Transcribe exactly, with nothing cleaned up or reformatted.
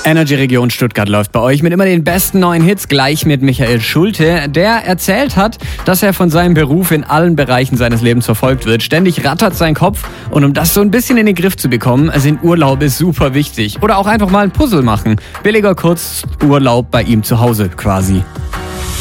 Energy Region Stuttgart läuft bei euch mit immer den besten neuen Hits, gleich mit Michael Schulte, der erzählt hat, dass er von seinem Beruf in allen Bereichen seines Lebens verfolgt wird. Ständig rattert sein Kopf und um das so ein bisschen in den Griff zu bekommen, sind Urlaube super wichtig. Oder auch einfach mal ein Puzzle machen. Billiger Kurzurlaub bei ihm zu Hause quasi.